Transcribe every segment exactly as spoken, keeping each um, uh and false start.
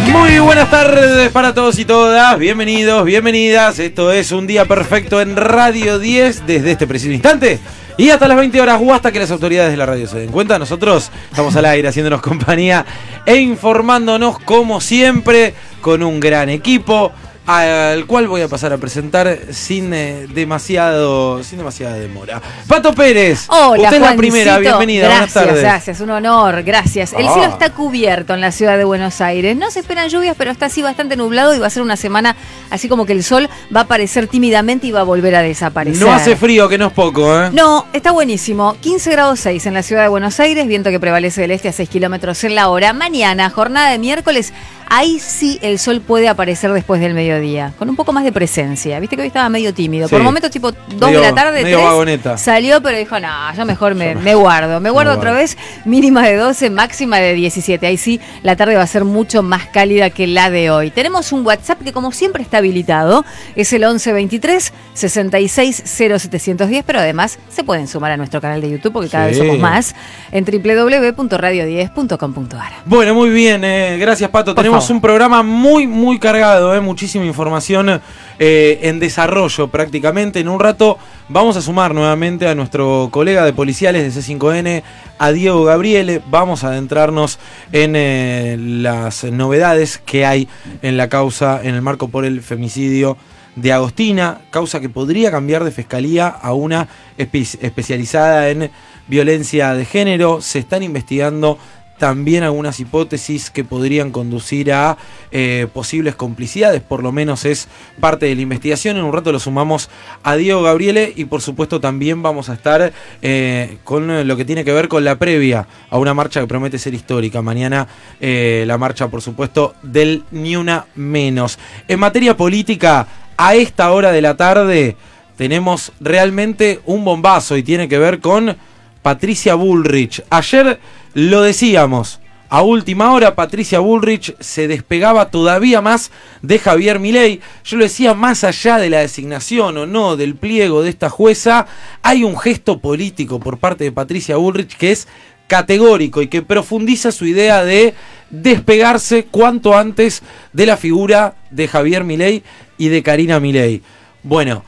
Muy buenas tardes para todos y todas, bienvenidos, bienvenidas. Esto es Un Día Perfecto en Radio diez desde este preciso instante y hasta las veinte horas o hasta que las autoridades de la radio se den cuenta. Nosotros estamos al aire haciéndonos compañía e informándonos como siempre con un gran equipo al cual voy a pasar a presentar sin eh, demasiado sin demasiada demora. Pato Pérez, hola, usted es Juancito. La primera, bienvenida, Gracias, buenas tardes. Gracias, un honor, gracias. El Ah. cielo está cubierto en la ciudad de Buenos Aires. No se esperan lluvias, pero está así bastante nublado y va a ser una semana así como que el sol va a aparecer tímidamente y va a volver a desaparecer. No hace frío, que no es poco, ¿eh? No, está buenísimo. quince grados seis en la ciudad de Buenos Aires, viento que prevalece del este a seis kilómetros en la hora. Mañana, jornada de miércoles, ahí sí el sol puede aparecer después del mediodía, con un poco más de presencia. Viste que hoy estaba medio tímido. Sí. Por momentos tipo dos Medio- de la tarde, medio tres, vagoneta. salió, pero dijo, no, yo mejor me, Yo me- me guardo. Me guardo me otra guardo. vez, mínima de doce, máxima de diecisiete. Ahí sí, la tarde va a ser mucho más cálida que la de hoy. Tenemos un WhatsApp que como siempre está habilitado, es el once veintitrés sesenta y seis cero setecientos diez, pero además se pueden sumar a nuestro canal de YouTube porque cada Sí. vez somos más en doble u doble u doble u punto radio diez punto com punto a r. Bueno, muy bien, eh, gracias Pato. Por Tenemos favor. un programa muy, muy cargado, eh, muchísima información eh, en desarrollo prácticamente. En un rato vamos a sumar nuevamente a nuestro colega de policiales de C cinco N, a Diego Gabriele. Vamos a adentrarnos en eh, las novedades que hay en la causa, en el marco por el femicidio de Agostina, causa que podría cambiar de fiscalía a una espe- especializada en violencia de género. Se están investigando también algunas hipótesis que podrían conducir a eh, posibles complicidades, por lo menos es parte de la investigación. En un rato lo sumamos a Diego Gabriele y por supuesto también vamos a estar eh, con lo que tiene que ver con la previa a una marcha que promete ser histórica. Mañana eh, la marcha, por supuesto, del Ni Una Menos. En materia política, a esta hora de la tarde tenemos realmente un bombazo y tiene que ver con Patricia Bullrich. Ayer lo decíamos, a última hora Patricia Bullrich se despegaba todavía más de Javier Milei. Yo lo decía, más allá de la designación o no del pliego de esta jueza, hay un gesto político por parte de Patricia Bullrich que es categórico y que profundiza su idea de despegarse cuanto antes de la figura de Javier Milei y de Karina Milei. Bueno,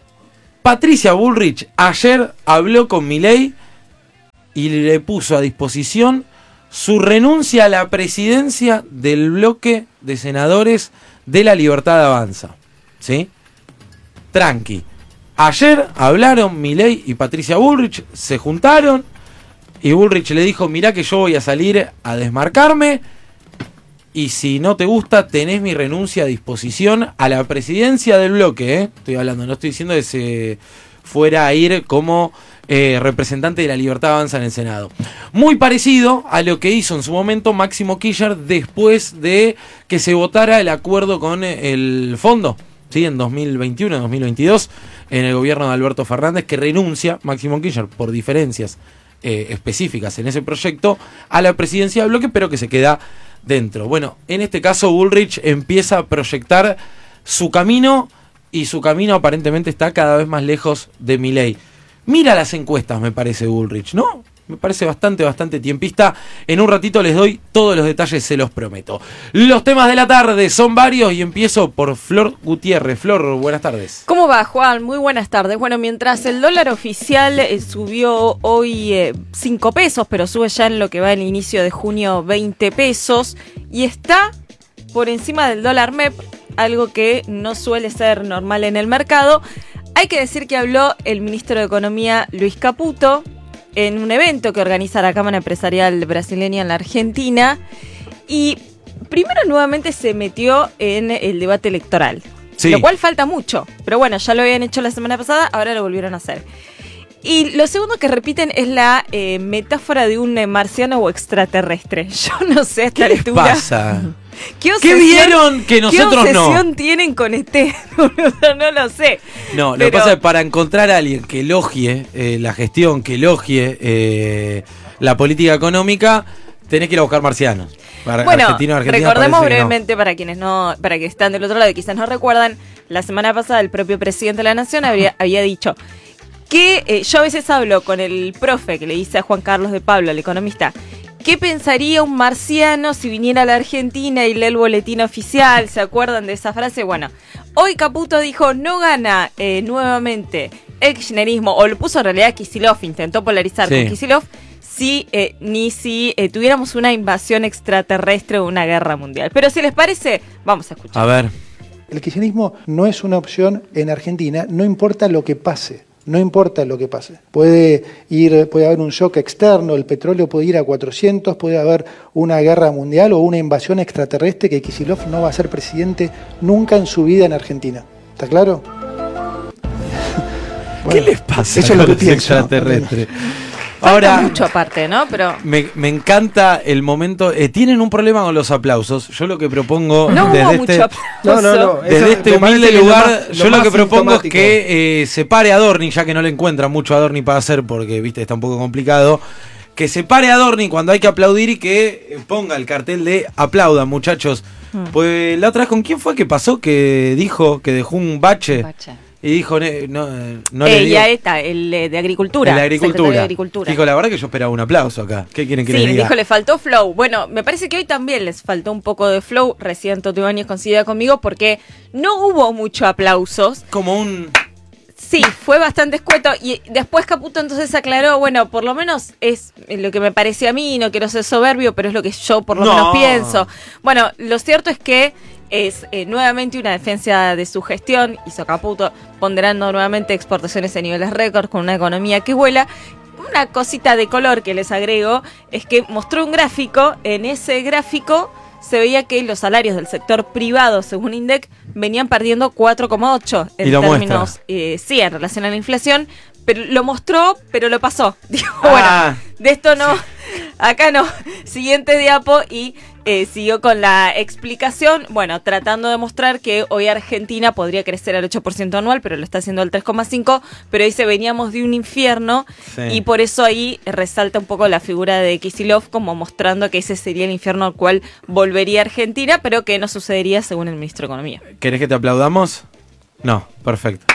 Patricia Bullrich ayer habló con Milei y le puso a disposición su renuncia a la presidencia del bloque de senadores de La Libertad Avanza. ¿Sí? Tranqui. Ayer hablaron Milei y Patricia Bullrich, se juntaron y Bullrich le dijo, mirá que yo voy a salir a desmarcarme y si no te gusta tenés mi renuncia a disposición a la presidencia del bloque. ¿eh? Estoy hablando, no estoy diciendo que se fuera a ir como Eh, representante de La Libertad Avanza en el Senado. Muy parecido a lo que hizo en su momento Máximo Kirchner después de que se votara el acuerdo con el fondo, ¿sí? En dos mil veintiuno, dos mil veintidós, en el gobierno de Alberto Fernández, que renuncia Máximo Kirchner por diferencias eh, específicas en ese proyecto a la presidencia del bloque, pero que se queda dentro. Bueno, en este caso Bullrich empieza a proyectar su camino y su camino aparentemente está cada vez más lejos de Milei. Mira las encuestas, me parece Bullrich, ¿no? Me parece bastante, bastante tiempista. En un ratito les doy todos los detalles, se los prometo. Los temas de la tarde son varios y empiezo por Flor Gutiérrez. Flor, buenas tardes. ¿Cómo va, Juan? Muy buenas tardes. Bueno, mientras el dólar oficial eh, subió hoy eh, cinco pesos, pero sube ya en lo que va el inicio de junio veinte pesos y está por encima del dólar M E P, algo que no suele ser normal en el mercado. Hay que decir que habló el ministro de Economía, Luis Caputo, en un evento que organiza la Cámara Empresarial Brasileña en la Argentina. Y primero nuevamente se metió en el debate electoral. Sí. Lo cual falta mucho. Pero bueno, ya lo habían hecho la semana pasada, ahora lo volvieron a hacer. Y lo segundo que repiten es la eh, metáfora de un eh, marciano o extraterrestre. Yo no sé a esta ¿Qué altura. les pasa? ¿Qué, ¿Qué vieron que nosotros no? ¿Qué obsesión tienen con este? No lo sé. No, lo pero... que pasa es que para encontrar a alguien que elogie eh, la gestión, que elogie eh, la política económica, tenés que ir a buscar marcianos. Para bueno, Argentina, Argentina recordemos parece que brevemente no. para quienes no, para que están del otro lado y quizás no recuerdan, la semana pasada el propio presidente de la Nación habría, había dicho que eh, yo a veces hablo con el profe que le dice a Juan Carlos de Pablo, el economista, ¿Qué pensaría un marciano si viniera a la Argentina y lee el boletín oficial? ¿Se acuerdan de esa frase? Bueno, hoy Caputo dijo, no gana eh, nuevamente el kirchnerismo, o lo puso en realidad Kicillof, intentó polarizar Sí. con Kicillof, si, eh, ni si eh, tuviéramos una invasión extraterrestre o una guerra mundial. Pero si les parece, vamos a escuchar. A ver. El kirchnerismo no es una opción en Argentina, no importa lo que pase, no importa lo que pase. Puede ir, puede haber un shock externo, el petróleo puede ir a cuatrocientos, puede haber una guerra mundial o una invasión extraterrestre que Kicillof no va a ser presidente nunca en su vida en Argentina. ¿Está claro? ¿Qué Bueno, les pasa eso es con lo que los pienso, ¿no? extraterrestres? Falta Ahora, mucho aparte, ¿no? Pero me, me encanta el momento. Eh, tienen un problema con los aplausos. Yo lo que propongo no desde hubo este, mucho aplauso. No, no, no. desde Eso este me parece humilde que es lo lugar, más- lo yo lo más que propongo es sintomático. que eh, separe a Adorni, ya que no le encuentran mucho a Adorni para hacer, porque viste está un poco complicado. Que separe a Adorni cuando hay que aplaudir y que eh, ponga el cartel de aplaudan, muchachos. Hmm. Pues la otra vez, ¿con quién fue que pasó que dijo que dejó un bache? Bache. Y dijo, ne- no, eh, no le Eh, dio. ya está, el eh, de Agricultura. El de secretario agricultura. de Agricultura. Dijo, la verdad que yo esperaba un aplauso acá. ¿Qué quieren que Sí, les diga? dijo, le faltó flow. Bueno, me parece que hoy también les faltó un poco de flow. Recién Toto Ibáñez coincide conmigo porque no hubo mucho aplausos. Como un... Sí, fue bastante escueto. Y después Caputo entonces aclaró, bueno, por lo menos es lo que me parece a mí, no quiero ser soberbio, pero es lo que yo por lo No. menos pienso. Bueno, lo cierto es que es eh, nuevamente una defensa de su gestión, hizo Caputo, ponderando nuevamente exportaciones a niveles récord con una economía que vuela. Una cosita de color que les agrego es que mostró un gráfico, en ese gráfico se veía que los salarios del sector privado, según INDEC, venían perdiendo cuatro coma ocho en Y lo términos, eh, sí, en relación a la inflación, pero lo mostró, pero lo pasó. Dijo, Ah. bueno, de esto no, acá no. Siguiente diapo y eh, siguió con la explicación, bueno, tratando de mostrar que hoy Argentina podría crecer al ocho por ciento anual, pero lo está haciendo al tres coma cinco por ciento, pero dice, veníamos de un infierno, Sí. y por eso ahí resalta un poco la figura de Kicillof como mostrando que ese sería el infierno al cual volvería Argentina, pero que no sucedería según el ministro de Economía. ¿Querés que te aplaudamos? No, perfecto.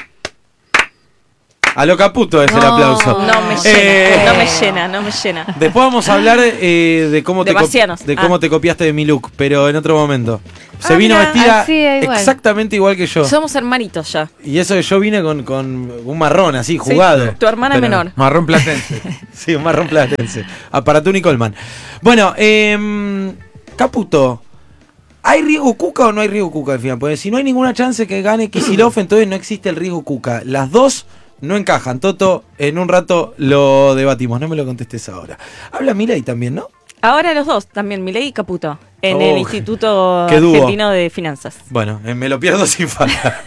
A lo Caputo es el No. aplauso. No me llena, Eh, no me llena, no me llena. Después vamos a hablar eh, de cómo, De te, co- marcianos. de cómo Ah. te copiaste de mi look, pero en otro momento. Se Ah, vino mira. vestida Así, igual. exactamente igual que yo. Somos hermanitos ya. Y eso que yo vine con, con un marrón así, jugado. Tu hermana Pero- menor. Marrón platense. Sí, un marrón platense. Aparato Nicolman. Bueno, eh, Caputo, ¿hay riesgo Cuca o no hay riesgo Cuca al final? Porque si no hay ninguna chance que gane Kicillof, entonces no existe el riesgo Cuca. Las dos no encajan. Toto, en un rato lo debatimos. No me lo contestes ahora. Habla Milei también, ¿no? Ahora los dos, también Milei y Caputo, en Oh, el Instituto qué dúo. Argentino de Finanzas. Bueno, eh, me lo pierdo sin falta.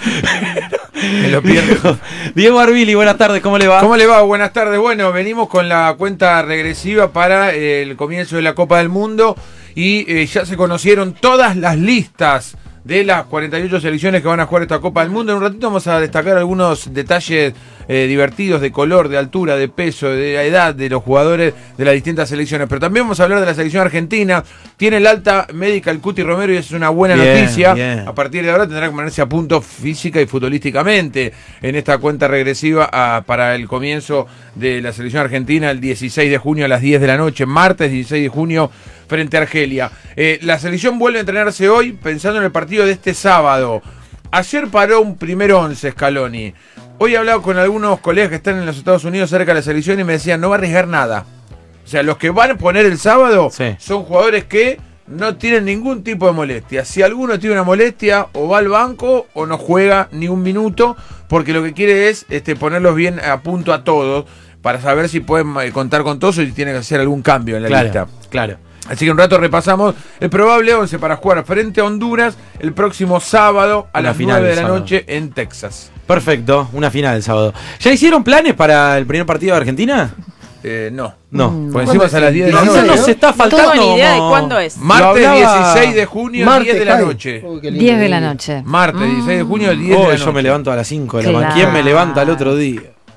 Me lo pierdo. Diego Arbili, buenas tardes, ¿cómo le va? ¿Cómo le va? Buenas tardes. Bueno, venimos con la cuenta regresiva para eh, el comienzo de la Copa del Mundo y eh, ya se conocieron todas las listas de las cuarenta y ocho selecciones que van a jugar esta Copa del Mundo. En un ratito vamos a destacar algunos detalles eh, divertidos de color, de altura, de peso, de la edad de los jugadores de las distintas selecciones. Pero también vamos a hablar de la selección argentina. Tiene el alta médica el Cuti Romero y eso es una buena Bien, noticia. bien. A partir de ahora tendrá que ponerse a punto física y futbolísticamente en esta cuenta regresiva a, para el comienzo de la selección argentina el dieciséis de junio a las diez de la noche, martes dieciséis de junio frente a Argelia. Eh, la selección vuelve a entrenarse hoy pensando en el partido de este sábado. Ayer paró un primer once Scaloni. Hoy he hablado con algunos colegas que están en los Estados Unidos cerca de la selección y me decían no va a arriesgar nada. O sea, los que van a poner el sábado Sí. son jugadores que no tienen ningún tipo de molestia. Si alguno tiene una molestia, o va al banco o no juega ni un minuto, porque lo que quiere es este, ponerlos bien a punto a todos para saber si pueden eh, contar con todos o si tienen que hacer algún cambio en la Claro, lista. claro. Así que un rato repasamos el probable once para jugar frente a Honduras el próximo sábado a Una las final nueve de el la sábado. noche en Texas. Perfecto, una final el sábado. ¿Ya hicieron planes para el primer partido de Argentina? Eh, no. No. Mm. Por encima es a las diez de la No, noche. no nos está No faltando. tengo ni idea de como- cuándo es. Martes Lo hablaba- dieciséis de junio, Martes, diez de la Jai. noche. Uy, qué lindo diez de la día. noche. Martes dieciséis de junio, diez Oh, de la yo noche. me levanto a las cinco de la Claro. mañana. ¿Quién me levanta al otro día?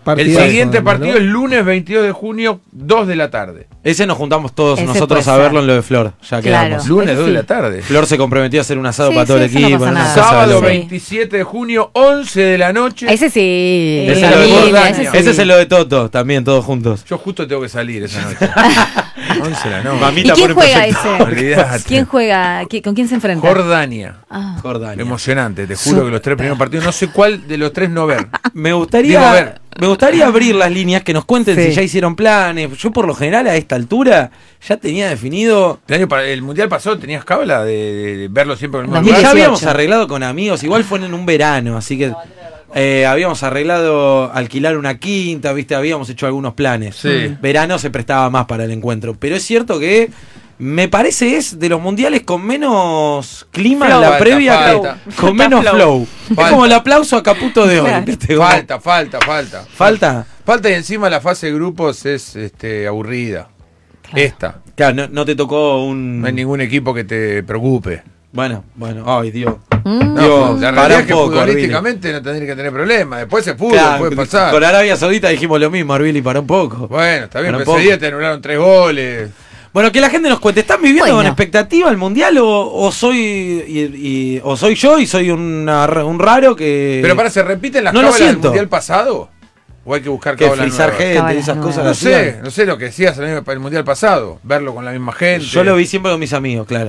El siguiente partido ¿no? es lunes veintidós de junio, dos de la tarde. Ese nos juntamos todos Ese nosotros a verlo en lo de Flor. Ya claro. quedamos. Lunes, Ese dos sí. de la tarde. Flor se comprometió a hacer un asado Sí, para todo sí, el eso no equipo. pasa una nada. cosa Sábado loca. veintisiete de junio, once de la noche. Ese sí. Ese, es lo de familia, Jordania. ese sí. Ese es el lo de Toto, también todos juntos. Yo justo tengo que salir esa noche. once de la noche. ¿Y Mamita quién pone juega proyector. ese? Olvidate. ¿Quién juega? ¿Qui- ¿Con quién se enfrenta? Jordania. Ah. Jordania. Emocionante, te juro que los tres primeros partidos, no sé cuál de los tres no ver. Me gustaría, Digo, a ver. me gustaría abrir las líneas, que nos cuenten Sí. si ya hicieron planes. Yo por lo general a esta altura ya tenía definido. El año pa- el mundial pasado tenías cábala de, de- de verlo siempre en el mismo Y dos mil ya lugar. habíamos dieciocho. arreglado con amigos, igual fue en un verano, así que eh, habíamos arreglado alquilar una quinta, viste, habíamos hecho algunos planes. Sí. Verano se prestaba más para el encuentro, pero es cierto que me parece es de los mundiales con menos clima Flow. en la Falta, previa, falta. que- con menos Falta flow. Falta. Es como el aplauso a Caputo de hoy, Claro. ¿viste? Como- Falta, falta, falta. Falta. Falta y encima la fase de grupos es este, aburrida. Claro. Esta. Claro, no, no te tocó un. No hay ningún equipo que te preocupe. Bueno, bueno, ay Dios. Mm. No, Dios, la pará realidad un es que poco, futbolísticamente no tendría que tener problemas. Después es fútbol, Claro, puede pasar. con Arabia Saudita dijimos lo mismo, Arbili, para un poco. Bueno, está bien, Para un pero ese poco. día te anularon tres goles. Bueno, que la gente nos cuente, ¿están viviendo Bueno. con expectativa el mundial o, o soy y, y- o soy yo y soy una, un raro que Pero para, ¿se repiten las no lo cábalas del siento. mundial pasado? ¿O hay que buscar que cábalas frizar nuevas? gente y Cábalas esas cosas? nuevas. No las sé, hacían? no sé lo que decías el, el mundial pasado. Verlo con la misma gente. Yo lo vi siempre con mis amigos, claro.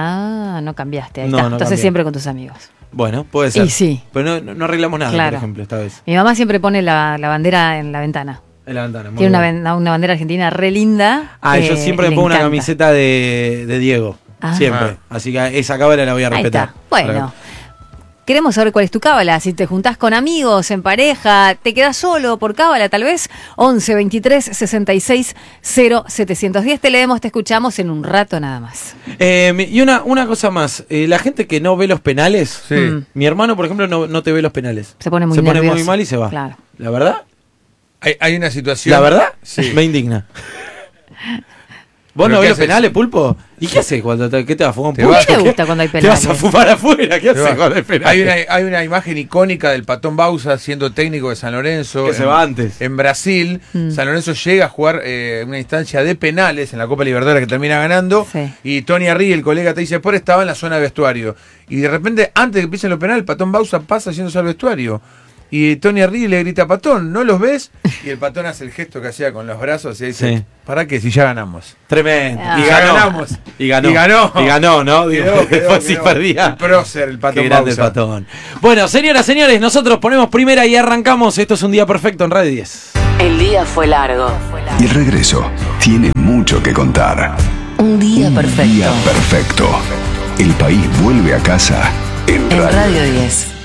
Ah, no cambiaste. Ahí No, está. no Entonces cambié. siempre con tus amigos. Bueno, puede ser. Y sí. Pero no, no arreglamos nada, Claro. por ejemplo, esta vez. Mi mamá siempre pone la, la bandera en la ventana. En la ventana. muy Tiene una, bien. ven- una bandera argentina re linda. Ah, yo eh, siempre y me le pongo una encanta. camiseta de, de Diego. Ah. Siempre. Así que esa cábala la voy a Ahí respetar. está. Bueno. Queremos saber cuál es tu cábala, si te juntás con amigos, en pareja, te quedás solo por cábala tal vez, once veintitrés sesenta y seis cero setecientos diez, te leemos, te escuchamos en un rato nada más. Eh, mi- y una, una cosa más, eh, la gente que no ve los penales, Sí. Mm. mi hermano, por ejemplo, no, no te ve los penales. Se pone muy Se pone nervioso. muy mal y se va. Claro. ¿La verdad? Hay, hay una situación. ¿La verdad? Sí. Me indigna. ¿Vos ¿Pero no qué ves los haces? penales, Pulpo? ¿Y qué haces cuando te, qué te vas a fumar un Te pulpo? vas- ¿Qué te ¿Qué- gusta cuando hay Te vas a penales? fumar afuera, ¿qué haces Te va. cuando hay penales? Hay una, hay una imagen icónica del Patón Bausa siendo técnico de San Lorenzo. Que se en- va antes. En Brasil, Mm. San Lorenzo llega a jugar eh, una instancia de penales en la Copa Libertadores que termina ganando. Sí. Y Tony Arri, el colega te dice, por estaba en la zona de vestuario. Y de repente, antes de que empiecen los penales, el Patón Bausa pasa yéndose al vestuario. Y Tony Arri le grita a Patón, ¿no los ves? Y el Patón hace el gesto que hacía con los brazos y dice, Sí. ¿para qué? Si ya ganamos. Tremendo. Ah. Y ganó. ganamos. Y ganó. Y ganó. Y ganó, ¿no? Digo, Quedó, quedó, después sí quedó. perdía. El prócer, el Patón Qué grande el Bausa. patón. Bueno, señoras, señores, nosotros ponemos primera y arrancamos. Esto es un día perfecto en Radio diez. El día fue largo. Y el regreso tiene mucho que contar. Un día Un perfecto. día perfecto. El país vuelve a casa en En Radio Radio diez.